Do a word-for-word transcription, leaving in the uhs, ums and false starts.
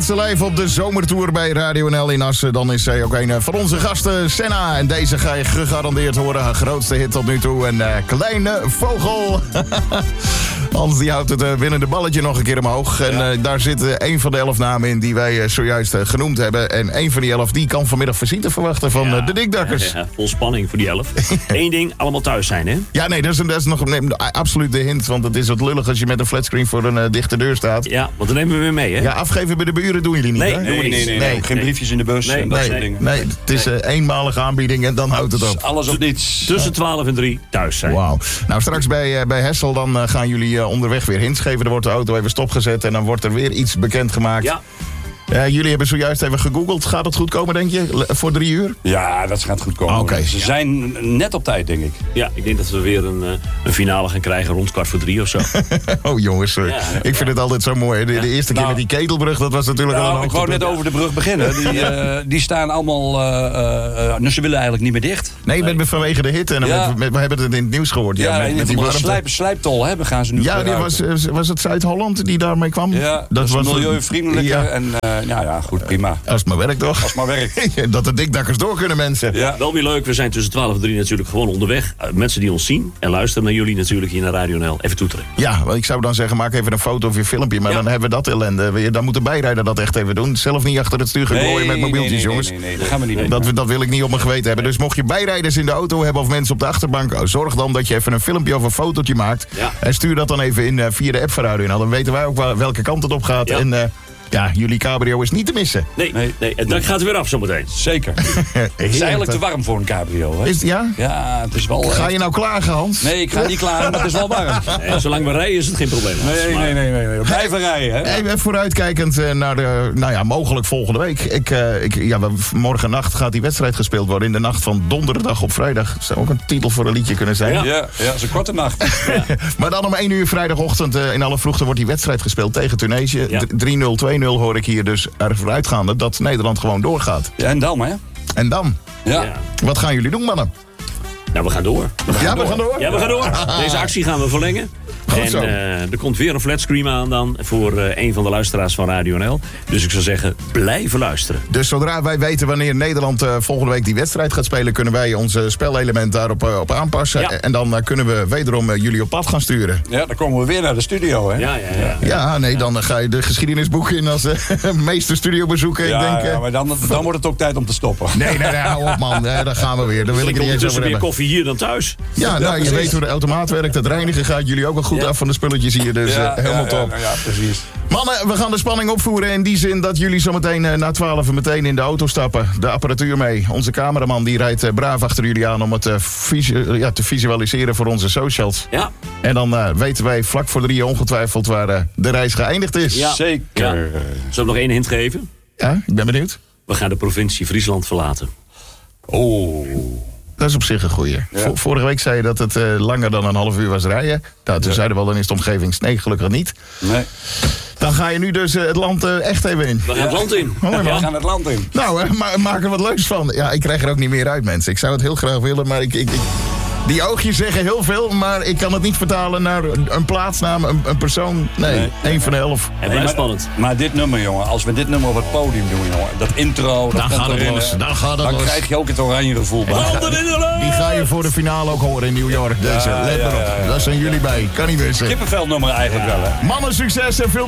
Assen live op de zomertour bij Radio N L in Assen. Dan is zij ook een van onze gasten, Senna. En deze ga je gegarandeerd horen. Haar grootste hit tot nu toe. Een uh, kleine vogel. Hans die houdt het uh, winnende balletje nog een keer omhoog. En uh, daar zitten een van de elf namen in die wij uh, zojuist uh, genoemd hebben. En een van die elf die kan vanmiddag visite verwachten van ja, uh, de Dikdakkers. Ja, ja, vol spanning voor die elf. Eén ding, allemaal thuis zijn, hè? Ja, nee, dat is, dat is nog nee, absoluut de hint. Want het is wat lullig als je met een flatscreen voor een uh, dichte deur staat. Ja, want dan nemen we weer mee, hè? Ja, afgeven bij de buren doen jullie niet, nee, hè? Nee, nee, nee, nee, nee. Geen briefjes in de bus nee, en dat nee, soort nee, dingen. Nee, het is een uh, eenmalige aanbieding en dan houdt het op. Alles of niets. Tussen twaalf en drie thuis zijn. Wauw. Nou, straks bij, uh, bij Hessel dan uh, gaan jullie uh, onderweg weer hints geven. Er wordt de auto even stopgezet en dan wordt er weer iets bekendgemaakt. Ja. Uh, jullie hebben zojuist even gegoogeld. Gaat het goed komen, denk je? L- voor drie uur? Ja, dat gaat goed komen. Ah, oké. Ze zijn net op tijd, denk ik. Ja, ik denk dat we weer een, uh, een finale gaan krijgen rond kwart voor drie of zo. Oh jongens, uh, Ja, ik vind het altijd zo mooi. De, de eerste keer Nou, met die ketelbrug, dat was natuurlijk al een Nou, ik wou net hoogtepunt. over de brug beginnen. Die, uh, die staan allemaal... Uh, uh, nou, ze willen eigenlijk niet meer dicht. Nee, met, met vanwege de hitte. En Ja. met, met, we hebben het in het nieuws gehoord. Ja, Ja, met, in met die die warmte. slijp, slijptol hebben gaan ze nu Ja, die gebruiken. was, was het Zuid-Holland die daarmee kwam? Ja, dat, is milieuvriendelijker. Ja. En uh, ja, ja, goed, prima. Als het maar werkt, toch? Als het maar werkt. Dat de Dikdakkers door kunnen, mensen. Ja. Wel weer leuk, we zijn tussen twaalf en drie natuurlijk gewoon onderweg. Uh, mensen die ons zien en luisteren naar jullie natuurlijk hier naar Radio N L. Even toeteren. Ja, want ik zou dan zeggen, maak even een foto of je filmpje. Maar Ja. dan hebben we dat ellende. Dan moet de bijrijder dat echt even doen. Zelf niet achter het stuur gaan gooien met mobieltjes, nee, nee, jongens. Nee, nee, nee, dat gaan we niet doen. Dat, dat wil ik niet op mijn geweten hebben. Dus mocht je bijrijders in de auto hebben of mensen op de achterbank, oh, zorg dan dat je even een filmpje of een fotootje maakt. Ja. En stuur dat dan even in uh, via de app van Radio N L. Dan weten wij ook wel welke kant het op gaat. Ja. En uh, ja, jullie cabrio is niet te missen. Nee, nee. Nee. nee het dak gaat weer af zometeen. Zeker. Het is eigenlijk te warm voor een cabrio. Hè? Is, ja? Ja, het is wel... Ga je nou klagen, Hans? Nee, ik ga niet klaar, maar het is wel warm. Nee, zolang we rijden is het geen probleem. Nee, nee, nee, nee, nee. Blijven rijden, hè? Even vooruitkijkend uh, naar de, nou ja, mogelijk volgende week. Ik, uh, ik, ja, morgen nacht gaat die wedstrijd gespeeld worden. In de nacht van donderdag op vrijdag. Zou ook een titel voor een liedje kunnen zijn. Ja. Ja, ja, het is een korte nacht. Ja. Maar dan om één uur vrijdagochtend uh, in alle vroegte wordt die wedstrijd gespeeld tegen Tunesië. Ja. drie nul, twee nul hoor ik hier dus ervoor uitgaande dat Nederland gewoon doorgaat. Ja, en dan, hè? En dan? Ja. Ja. Wat gaan jullie doen, mannen? Nou, we gaan door. We Ja, we gaan door. Ja, we gaan door. Deze actie gaan we verlengen. Goed en zo. uh, er komt weer een flatscreen aan dan voor uh, een van de luisteraars van Radio N L. Dus ik zou zeggen, blijven luisteren. Dus zodra wij weten wanneer Nederland uh, volgende week die wedstrijd gaat spelen, kunnen wij onze spelelement daarop uh, op aanpassen. Ja. En dan uh, kunnen we wederom uh, jullie op pad gaan sturen. Ja, dan komen we weer naar de studio, hè? Ja, ja, ja. Ja, nee, dan uh, ga je de geschiedenisboeken in als uh, meeste studiobezoeken. Ja, ik denk, uh, ja, maar dan, dan wordt het ook tijd om te stoppen. Nee, nee, nee, hou op man. Nee, daar gaan we weer. Daar wil ik Ik het niet eens over ondertussen meer hebben. koffie hier dan thuis. Ja, nou, je precies. weet hoe de automaat werkt. Het reinigen gaat jullie ook wel goed Ja. af van de spulletjes hier. Dus Ja, uh, helemaal ja, top. Ja, ja, precies. Mannen, we gaan de spanning opvoeren in die zin dat jullie zometeen uh, na twaalf meteen in de auto stappen. De apparatuur mee. Onze cameraman die rijdt uh, braaf achter jullie aan om het uh, visu- uh, ja, te visualiseren voor onze socials. Ja. En dan uh, weten wij vlak voor drie ongetwijfeld waar uh, de reis geëindigd is. Ja. Zeker. Ja. Zullen we nog één hint geven? Ja, ik ben benieuwd. We gaan de provincie Friesland verlaten. Oh. Dat is op zich een goeie. Ja. V- vorige week zei je dat het uh, langer dan een half uur was rijden. Nou, toen Ja. zeiden we al, dan is de omgeving nee, gelukkig niet. Nee. Dan ga je nu dus uh, het land uh, echt even in. We gaan het land in. Mooi We man. gaan het land in. Nou, uh, ma- maak er wat leuks van. Ja, ik krijg er ook niet meer uit, mensen. Ik zou het heel graag willen, maar ik... ik, ik die oogjes zeggen heel veel, maar ik kan het niet vertalen naar een, een plaatsnaam, een, een persoon. Nee, Nee. één van de elf. Het Hey, blijft maar, spannend. maar dit nummer, jongen, als we dit nummer op het podium doen, jongen, dat intro, dat Dan komt gaat het erin, los, hè, dan gaat het dan los. krijg je ook het oranje gevoel bij. Handen in de lucht! Die ga je voor de finale ook horen in New York. Deze, Ja, let ja, maar op. ja, ja. Daar zijn jullie bij. Kan niet missen. Kippenveldnummer eigenlijk wel, hè? Mannen, succes en veel